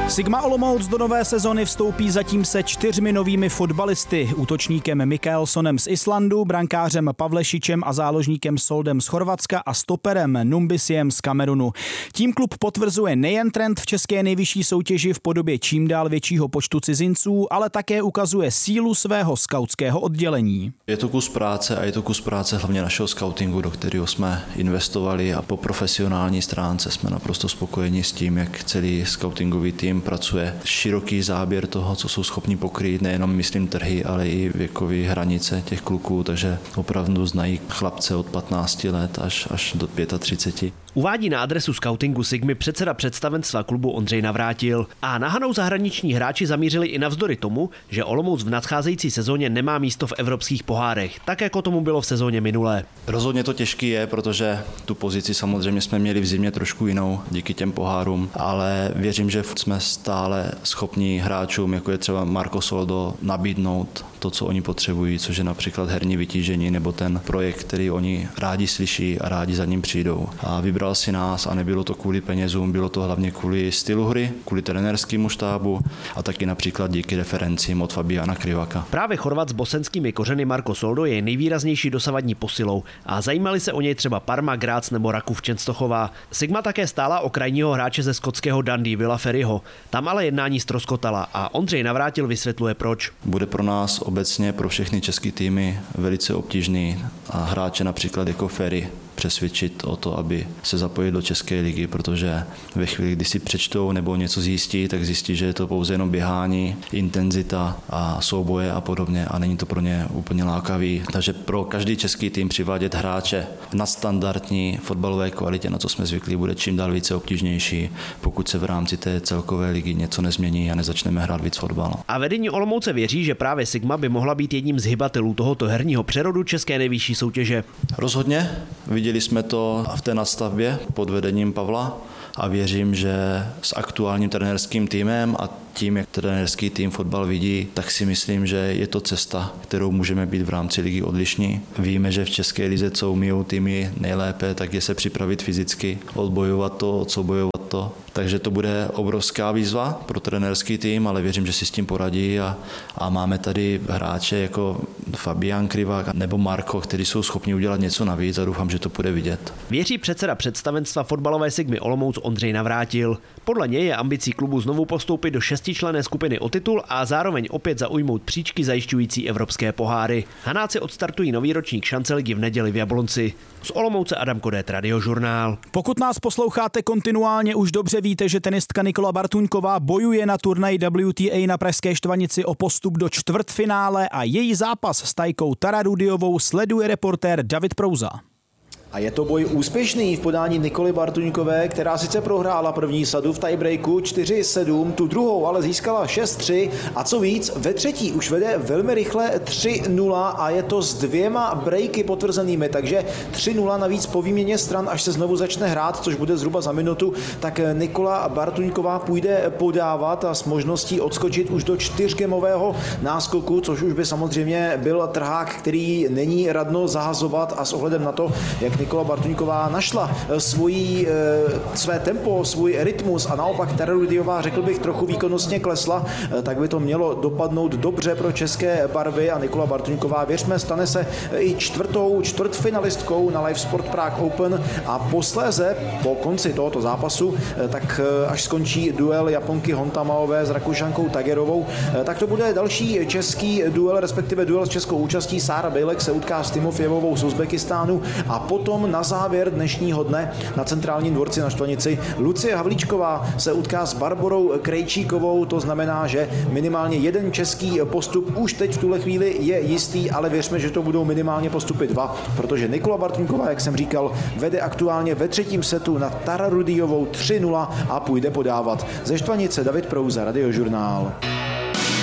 Sigma Olomouc do nové sezony vstoupí zatím se 4 novými fotbalisty. Útočníkem Mikaelsonem z Islandu, brankářem Pavlešičem a záložníkem Soldem z Chorvatska a stoperem Numbisiem z Kamerunu. Tím klub potvrzuje nejen trend v české nejvyšší soutěži v podobě čím dál většího počtu cizinců, ale také ukazuje sílu svého skautského oddělení. Je to kus práce a je to kus práce hlavně našeho skautingu, do kterého jsme investovali, a po profesionální stránce jsme naprosto spokojeni s tím, jak celý skautingový tým pracuje. Široký záběr toho, co jsou schopni pokrýt, nejenom myslím trhy, ale i věkové hranice těch kluků, takže opravdu znají chlapce od 15 let až do 35. Uvádí na adresu skautingu Sigmy předseda představenstva klubu Ondřej Navrátil. A na hanou zahraniční hráči zamířili i navzdory tomu, že Olomouc v nadcházející sezóně nemá místo v evropských pohárech, tak jako tomu bylo v sezóně minulé. Rozhodně to těžký je, protože tu pozici samozřejmě jsme měli v zimě trošku jinou díky těm pohárům, ale věřím, že jsme stále schopní hráčům, jako je třeba Marco Soldo, nabídnout to, co oni potřebují, což je například herní vytížení nebo ten projekt, který oni rádi slyší a rádi za ním přijdou. A vybral si nás a nebylo to kvůli penězům, bylo to hlavně kvůli stylu hry, kvůli trenérskému štábu a taky například díky referencím od Fabiana Krivaka. Právě Chorvat s bosenskými kořeny Marco Soldo je nejvýraznější dosavadní posilou a zajímali se o něj třeba Parma, Graz nebo Rakův Čenstochová. Sigma také stála o krajního hráče ze skotského Dundee Willa Ferryho. Tam ale jednání ztroskotala a Ondřej Navrátil vysvětluje proč. Bude pro nás obecně pro všechny české týmy velice obtížný a hráče například jako Ferry přesvědčit o to, aby se zapojili do české ligy, protože ve chvíli, kdy si přečtou nebo něco zjistí, tak zjistí, že je to pouze jenom běhání, intenzita a souboje a podobně a není to pro ně úplně lákavý. Takže pro každý český tým přivádět hráče na standardní fotbalové kvalitě, na co jsme zvyklí, bude čím dál více obtížnější, pokud se v rámci té celkové ligy něco nezmění a nezačneme hrát víc fotbal. A vedení Olomouce věří, že právě Sigma by mohla být jedním z hybatelů tohoto herního přerodu české nejvyšší soutěže. Rozhodně. Viděli jsme to v té nadstavbě pod vedením Pavla a věřím, že s aktuálním trenérským týmem a tím, jak trenérský tým fotbal vidí, tak si myslím, že je to cesta, kterou můžeme být v rámci ligy odlišní. Víme, že v české lize, co umí týmy nejlépe, tak je se připravit fyzicky, odbojovat to, odsoubojovat to. Takže to bude obrovská výzva pro trenérský tým, ale věřím, že si s tím poradí a máme tady hráče jako Fabian Krivák nebo Marko, kteří jsou schopni udělat něco navíc a doufám, že to bude vidět. Věří předseda představenstva fotbalové Sigmy Olomouc Ondřej Navrátil. Podle něj je ambicí klubu znovu postoupit do 6členné skupiny o titul a zároveň opět zaujmout příčky zajišťující evropské poháry. Hanáci odstartují nový ročník šance ligy v neděli v Jablonci. Z Olomouce Adam Kodét, Radiožurnál. Pokud nás posloucháte kontinuálně, už dobře víte, že tenistka Nikola Bartuňková bojuje na turnaji WTA na Pražské Štvanici o postup do čtvrtfinále a její zápas s Tajkou Tararudiovou sleduje reportér David Prouza. A je to boj úspěšný v podání Nikoly Bartuňkové, která sice prohrála první sadu v tiebreaku 4-7, tu druhou ale získala 6-3 a co víc, ve třetí už vede velmi rychle 3-0 a je to s 2 breaky potvrzenými, takže 3-0 navíc po výměně stran, až se znovu začne hrát, což bude zhruba za minutu, tak Nikola Bartuňková půjde podávat a s možností odskočit už do 4gamového náskoku, což už by samozřejmě byl trhák, který není radno zahazovat a s ohledem na to, jak Nikola Bartuňková našla své tempo, svůj rytmus a naopak Tararudiová, řekl bych, trochu výkonnostně klesla, tak by to mělo dopadnout dobře pro české barvy a Nikola Bartuňková, věřme, stane se i čtvrtfinalistkou na Live Sport Prague Open a posléze po konci tohoto zápasu, tak až skončí duel Japonky Hontamaové s Rakušankou Tagerovou, tak to bude další český duel, respektive duel s českou účastí. Sára Bejlek se utká s Timofjevovou z Uzbekistánu a potom na závěr dnešního dne na centrálním dvorci na Štvanici Lucie Havlíčková se utká s Barborou Krejčíkovou, to znamená, že minimálně jeden český postup už teď v tuhle chvíli je jistý, ale věřme, že to budou minimálně postupy 2, protože Nikola Bartuňková, jak jsem říkal, vede aktuálně ve třetím setu na Tararudiovou 3-0 a půjde podávat. Ze Štvanice David Prouza, Radiožurnál.